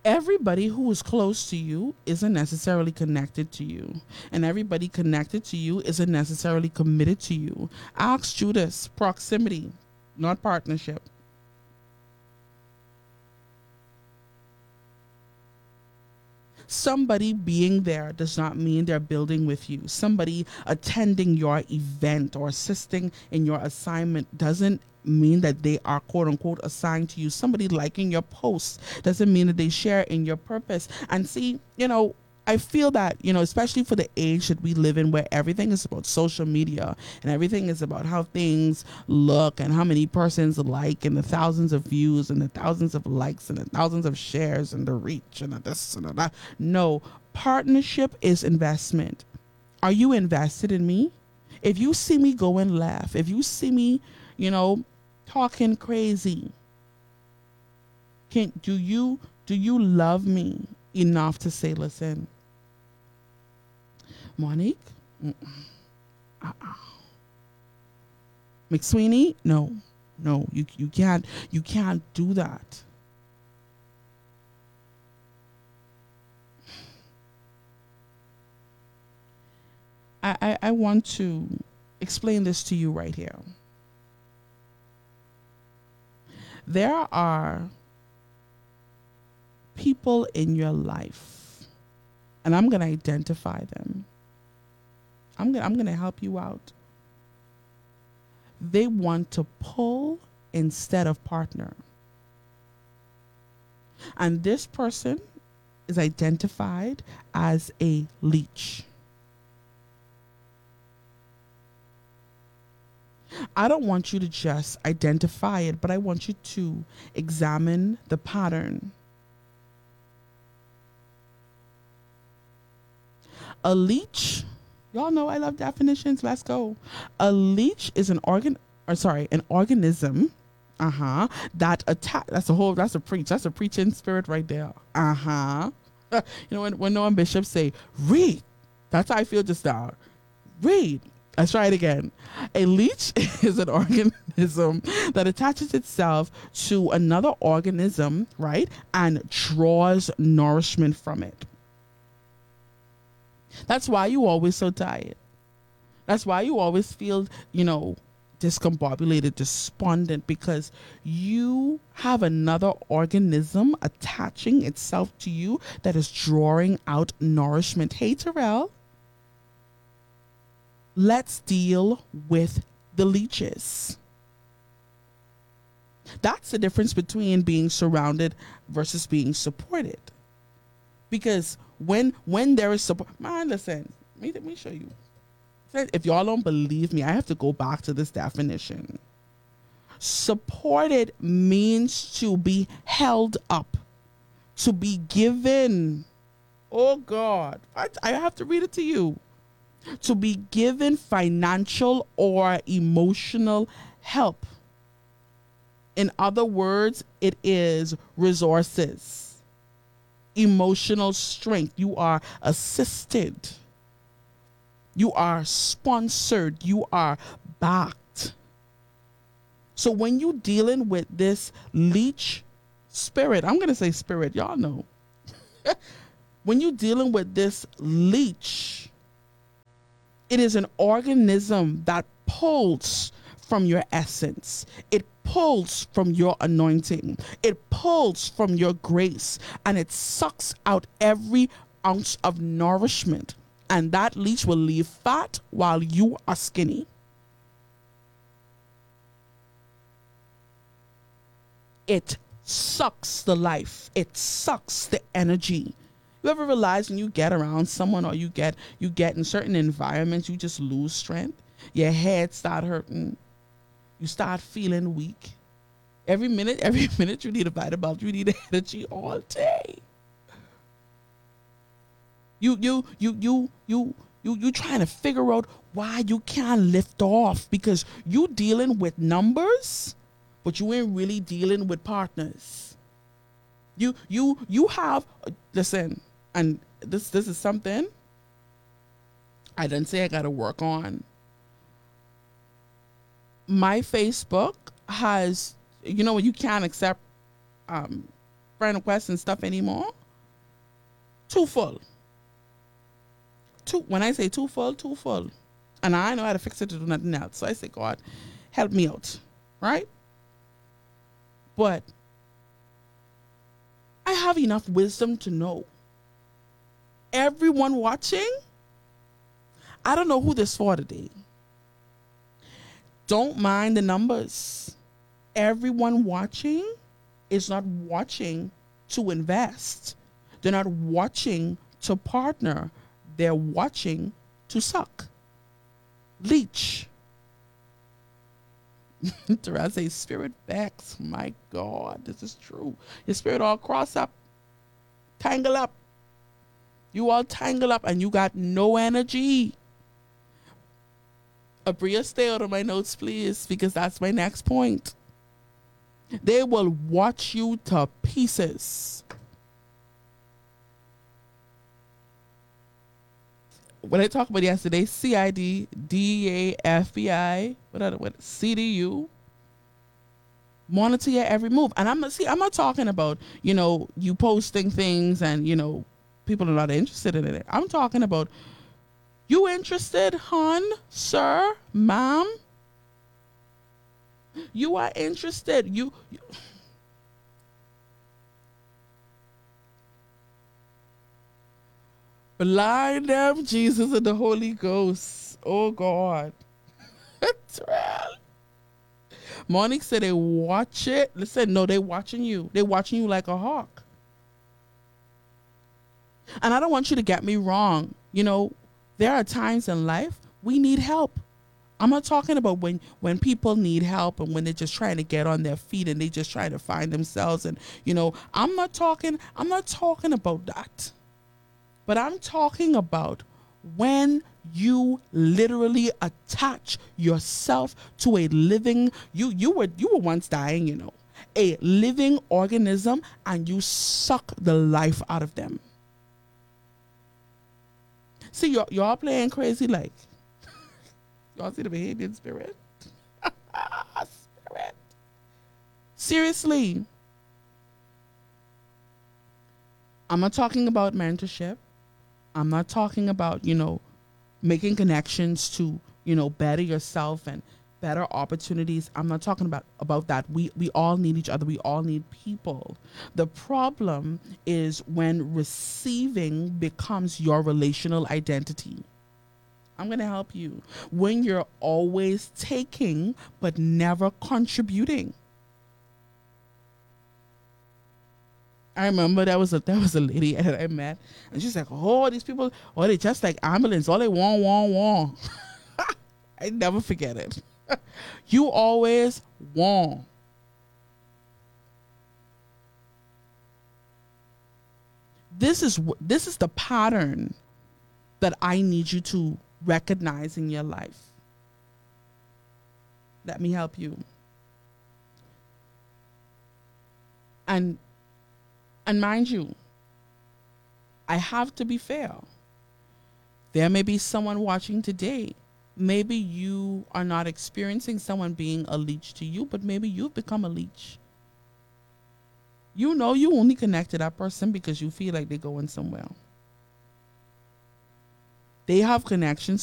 Everybody who is close to you isn't necessarily connected to you, and everybody connected to you isn't necessarily committed to you. Ask Judas. Proximity, not partnership. Somebody being there does not mean they're building with you. Somebody attending your event or assisting in your assignment doesn't mean that they are quote unquote assigned to you. Somebody liking your posts doesn't mean that they share in your purpose. And see, I feel that, especially for the age that we live in, where everything is about social media and everything is about how things look and how many persons like and the thousands of views and the thousands of likes and the thousands of shares and the reach and the this and the that. No, partnership is investment. Are you invested in me? If you see me going left, if you see me, talking crazy, do you love me enough to say, listen, Monique, McSweeney, no, you can't do that. I want to explain this to you right here. There are people in your life, and I'm going to identify them. I'm going to help you out. They want to pull instead of partner. And this person is identified as a leech. I don't want you to just identify it, but I want you to examine the pattern. A leech, y'all know I love definitions. Let's go. A leech is an organism. That attack. That's a preaching spirit right there. When Noam Bishop say, read. That's how I feel just now. Read. Let's try it again. A leech is an organism that attaches itself to another organism, right? And draws nourishment from it. That's why you always so tired. That's why you always feel, discombobulated, despondent, because you have another organism attaching itself to you that is drawing out nourishment. Hey, Terrell. Let's deal with the leeches. That's the difference between being surrounded versus being supported. Because when there is support, man, listen, let me show you. If y'all don't believe me, I have to go back to this definition. Supported means to be held up, to be given. Oh God, I have to read it to you. To be given financial or emotional help. In other words, it is resources, emotional strength. You are assisted. You are sponsored. You are backed. So when you're dealing with this leech spirit, I'm going to say spirit, y'all know. When you're dealing with this leech, it is an organism that pulls from your essence. It pulls from your anointing. It pulls from your grace, and it sucks out every ounce of nourishment. And that leech will leave fat while you are skinny. It sucks the life. It sucks the energy. You ever realize when you get around someone or you get in certain environments, you just lose strength? Your head start hurting. You start feeling weak. Every minute you need a vitamin. You need energy all day. You trying to figure out why you can't lift off, because you dealing with numbers, but you ain't really dealing with partners. You have, listen, and this is something I didn't say I got to work on. My Facebook has, you can't accept friend requests and stuff anymore. Too full. When I say too full, too full. And I know how to fix it to do nothing else. So I say, God, help me out. Right? But I have enough wisdom to know everyone watching, I don't know who this for today. Don't mind the numbers. Everyone watching is not watching to invest. They're not watching to partner. They're watching to suck. Leech. Terrell says, spirit backs. My God, this is true. Your spirit all cross up, tangle up. You all tangle up and you got no energy. Abria, stay out of my notes, please, because that's my next point. They will watch you to pieces. When I talked about yesterday, CID, DEA, FBI, CDU, monitor your every move. And I'm not talking about, you posting things and, people are not interested in it. I'm talking about, you interested, hon, sir, ma'am? You are interested. You blind them, Jesus and the Holy Ghost. Oh God. Monique said they watch it. Listen, no, they watching you. They watching you like a hawk. And I don't want you to get me wrong. There are times in life we need help. I'm not talking about when people need help and when they're just trying to get on their feet and they just try to find themselves. And, I'm not talking about that. But I'm talking about when you literally attach yourself to a living, you were once dying, a living organism, and you suck the life out of them. See, y'all playing crazy like. Y'all see the Bahamian spirit? Spirit. Seriously. I'm not talking about mentorship. I'm not talking about, making connections to, better yourself and better opportunities. I'm not talking about that. We all need each other. We all need people. The problem is when receiving becomes your relational identity. I'm going to help you. When you're always taking but never contributing. I remember that was a lady that I met, and she's like, "Oh, these people, they just like ambulance. All they want." I never forget it. You always want. This is the pattern that I need you to recognize in your life. Let me help you. And mind you, I have to be fair. There may be someone watching today. Maybe you are not experiencing someone being a leech to you, but maybe you've become a leech. You only connect to that person because you feel like they're going somewhere. They have connections